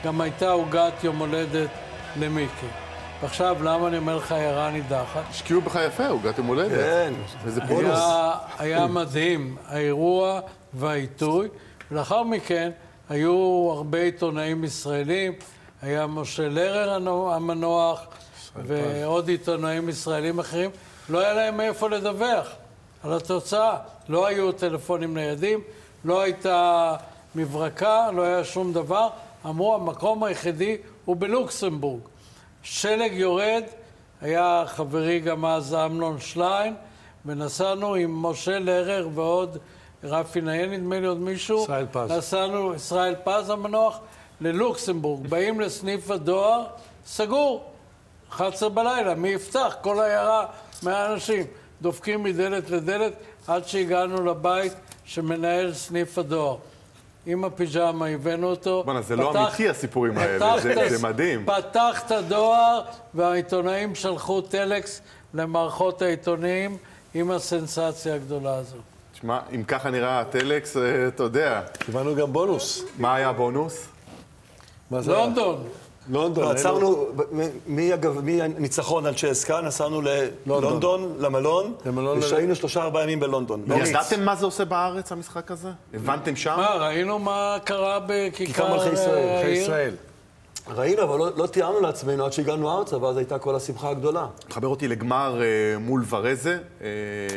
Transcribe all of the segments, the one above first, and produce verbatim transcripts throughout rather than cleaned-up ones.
גם הייתה עוגת יום הולדת למיקי. ועכשיו, למה אני אומר לך הערה נידחת? השקיעו בך יפה, עוגת יום הולדת. כן. איזה בונוס. היה, היה מדהים, האירוע והעיתוי. ולאחר מכן היו הרבה עיתונאים ישראלים, היה משה לרר המנוח ועוד עיתונאים ישראלים אחרים. לא היה להם מאיפה לדווח על התוצאה. לא היו טלפונים ניידים, לא הייתה מברקה, לא היה שום דבר. אמרו, המקום היחידי הוא בלוקסמבורג. שלג יורד, היה חברי גם אז אמנון שליין, ונסענו עם משה לרר ועוד רפי נהיין, נדמה לי עוד מישהו. ישראל פז. נסענו, ישראל פז המנוח, ללוקסמבורג. באים לסניף הדואר, סגור. אחת עשרה בלילה, מי יפתח? כל העיירה מהאנשים. דופקים מדלת לדלת עד שהגענו לבית שמנהל סניף הדואר. עם הפיג'מה, הבאנו אותו. בנה, זה לא אמיתי הסיפורים האלה, זה מדהים. פתח את הדואר, והעיתונאים שלחו טלקס למערכות העיתונאים עם הסנסציה הגדולה הזו. תשמע, אם ככה נראה הטלקס, אתה יודע. קיבלנו גם בונוס. מה היה הבונוס? לונדון. לונדון. עצרנו, מניצחון על צ'סקה, נסענו ללונדון, למלון, ושהיינו שלושה ארבעה ימים בלונדון. ידעתם מה זה עושה בארץ, המשחק הזה? הבנתם שם? מה, ראינו מה קרה בכיכר מלכי ישראל. מלכי ישראל. ראינו, אבל לא, לא תיארנו לעצמנו עד שהגענו ארצה, ואז הייתה כל השמחה הגדולה. תחבר אותי לגמר אה, מול ורזה. אה,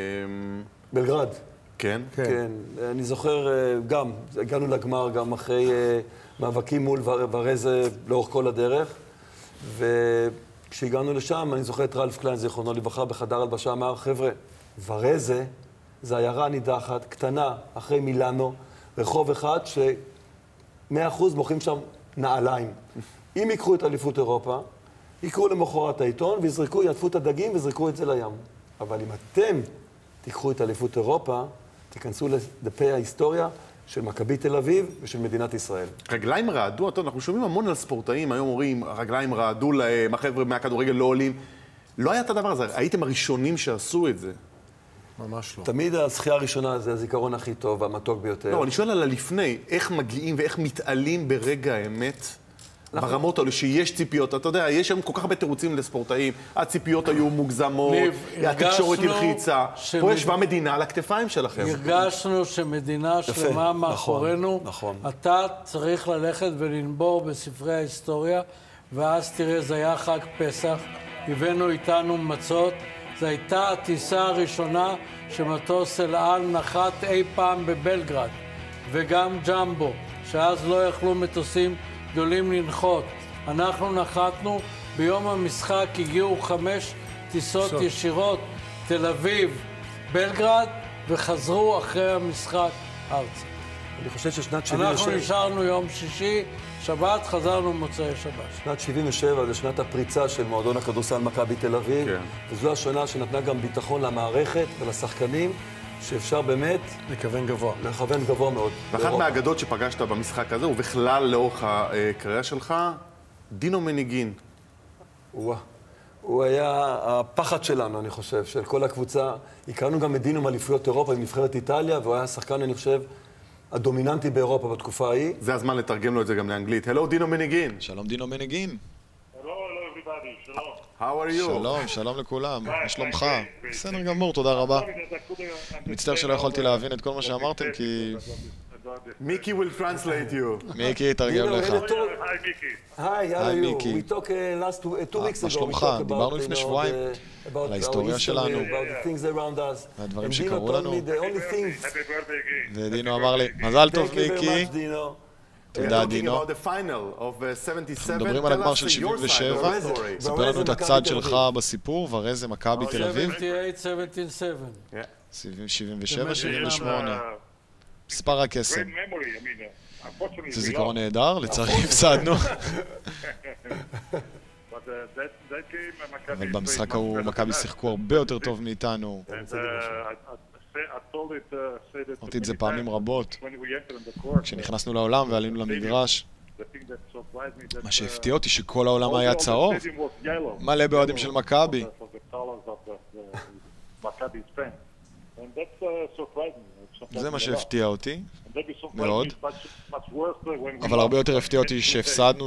בלגרד. כן. כן. כן. אני זוכר אה, גם, הגענו לגמר גם אחרי אה, מאבקים מול ורזה לאורך כל הדרך, וכשהגענו לשם, אני זוכר את רלף קליין, זיכרונו לברכה, בחדר הלבשה, אמר, חבר'ה, ורזה זה עיירה נידחת, קטנה, אחרי מילאנו, רחוב אחד ש-מאה אחוז מוכרים שם נעליים. אם יקחו את אליפות אירופה, יקראו למחרת העיתון ויזרקו, יעטפו את הדגים ויזרקו את זה לים. אבל אם אתם תיקחו את אליפות אירופה, תיכנסו לדפי ההיסטוריה של מכבי תל אביב ושל מדינת ישראל. רגליים רעדו, אנחנו שומעים המון על ספורטאים, היום אומרים, הרגליים רעדו להם, החבר'ה מהכדורגל לא עולים. לא היה את הדבר הזה, הייתם הראשונים שעשו את זה. ממש לא. תמיד השחייה הראשונה זה הזיכרון הכי טוב והמתוק ביותר. לא, אני שואל על הלפני, איך מגיעים ואיך מתעלים ברגע האמת ברמות האלה שיש ציפיות. אתה יודע, יש שם כל כך הרבה תירוצים לספורטאים, הציפיות היו מוגזמות, התקשורת הלחיצה. פה ישבה מדינה על הכתפיים שלכם. הרגשנו שמדינה שלמה מאחורינו. נכון. אתה צריך ללכת ולנבור בספרי ההיסטוריה, ואז תראה, זה היה חג פסח, הבאנו איתנו מצות, זו הייתה הטיסה הראשונה שמטוס אל על נחת אי פעם בבלגרד, וגם ג'מבו, שאז לא יכלו מטוסים גדולים לנחות. אנחנו נחתנו, ביום המשחק הגיעו חמש טיסות שוב. ישירות, תל אביב, בלגרד, וחזרו אחרי המשחק ארצה. אני חושב ששנת שבעים ושבע... אנחנו נשארנו יום שישי, שבת, חזרנו מוצאי שבת. שנת שבעים ושבע זה שנת הפריצה של מועדון הכדורסל מכבי תל אביב. כן. וזו השנה שנתנה גם ביטחון למערכת ולשחקנים, שאפשר באמת לכוון גבוה. לכוון גבוה מאוד. ואחת באירופה. מהאגדות שפגשת במשחק הזה, ובכלל לאורך הקריירה שלך, דינו מניגין. וואה. הוא היה הפחד שלנו, אני חושב, של כל הקבוצה. הכרנו גם את דינו מאליפויות אירופה עם נבחרת איטליה, והוא היה שחקן, אני חושב, הדומיננטי באירופה בתקופה ההיא. זה הזמן לתרגם לו את זה גם לאנגלית. הלו, דינו מניגין. שלום דינו מניגין. Hello, hello everybody, שלום. How are you? שלום, שלום לכולם. מה שלומך? בסדר גמור, תודה רבה. אני מצטער שלא יכולתי להבין את כל מה שאמרתם, כי... מיקי will translate you. מיקי יתרגם לך. היי מיקי. היי, how היי, are you? מיקי. We talk uh, last two, uh, two weeks ago. מה שלומך? We talk about, דיברנו you לפני know, שבועיים the- about על ההיסטוריה our history, שלנו. about the things around us. והדברים And Dino שקרו told לנו. me the only thing... Happy birthday again. ודינו אמר לי, מזל טוב Thank you very מיקי. much, Dino. תודה Talking דינו. about the final of uh, שבעים ושבע. מדברים על הגמר Tell us של your שבעים side ושבע. of the story. ספר לנו את הצד שלך בסיפור, ורזה מכבי תל אביב. שבעים ושמונה, שבעים ושבע. שבעים ושבע, שבעים ושמונה. מספר הקסם. Great memory, I mean, uh, unfortunately זה we זיכרון lost, נהדר, לצערי הפסדנו. but uh, that, that game, uh, Maccabi אבל played במשחק much ההוא better than מכבי us. שיחקו הרבה יותר טוב מאיתנו. And, uh, I- I say- I told it, uh, said it אמרתי את זה many פעמים times רבות. when we entered in the court, uh, כשנכנסנו לעולם ועלינו למגרש, the thing that surprised me that, מה uh, שהפתיע אותי שכל העולם all היה the צהוב. stadium was yellow. מלא באוהדים Yellow של מכבי. for the- for the colors of the- the Maccabi's fans. And that's, uh, surprised me. It surprised זה me מה a lot. שהפתיע אותי. And that is surprised מאוד. me much- much worse when we אבל הרבה lost. יותר הפתיע אותי שהפסדנו,